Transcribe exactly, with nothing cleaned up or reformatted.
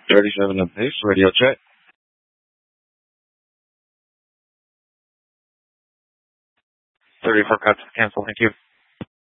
thirty-seven of this radio check. thirty-four cuts cancel. Thank you.